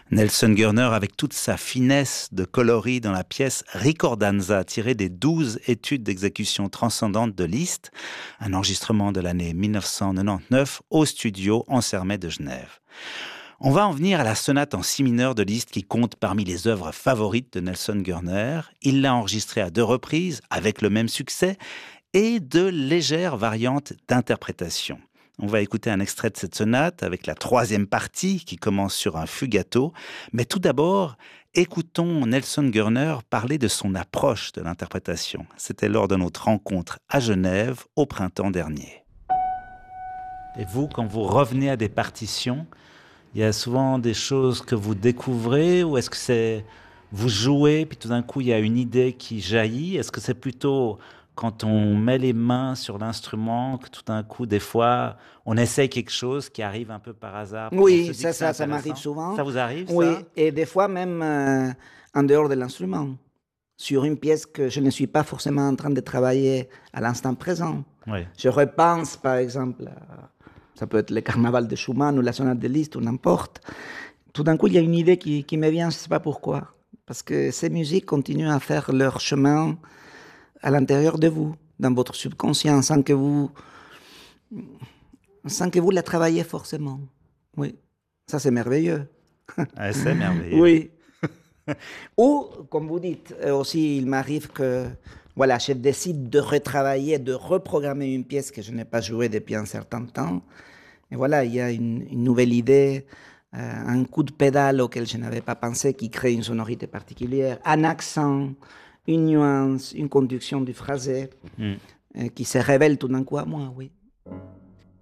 Nelson Gurner avec toute sa finesse de coloris dans la pièce Ricordanza, tirée des 12 études d'exécution transcendantes de Liszt, un enregistrement de l'année 1999 au studio Ansermet de Genève. On va en venir à la sonate en si mineur de Liszt qui compte parmi les œuvres favorites de Nelson Gurner. Il l'a enregistrée à 2 reprises avec le même succès et de légères variantes d'interprétation. On va écouter un extrait de cette sonate avec la 3e partie qui commence sur un fugato. Mais tout d'abord, écoutons Nelson Gurner parler de son approche de l'interprétation. C'était lors de notre rencontre à Genève au printemps dernier. Et vous, quand vous revenez à des partitions, il y a souvent des choses que vous découvrez ou est-ce que c'est vous jouez puis tout d'un coup il y a une idée qui jaillit? Est-ce que c'est plutôt quand on met les mains sur l'instrument, que tout d'un coup, des fois, on essaye quelque chose qui arrive un peu par hasard. Oui, ça m'arrive souvent. Ça vous arrive, oui, ça? et des fois même en dehors de l'instrument, sur une pièce que je ne suis pas forcément en train de travailler à l'instant présent. Oui. Je repense, par exemple, ça peut être le carnaval de Schumann ou la sonate de Liszt ou n'importe. Tout d'un coup, il y a une idée qui me vient, je ne sais pas pourquoi. Parce que ces musiques continuent à faire leur chemin à l'intérieur de vous, dans votre subconscient, sans que vous la travaillez forcément. Oui, ça c'est merveilleux. Ah, c'est merveilleux. Oui. Ou, comme vous dites, aussi il m'arrive que voilà, je décide de retravailler, de reprogrammer une pièce que je n'ai pas jouée depuis un certain temps. Et voilà, il y a une nouvelle idée, un coup de pédale auquel je n'avais pas pensé qui crée une sonorité particulière, un accent, une nuance, une conduction du phrasé qui se révèle tout d'un coup à moi, oui.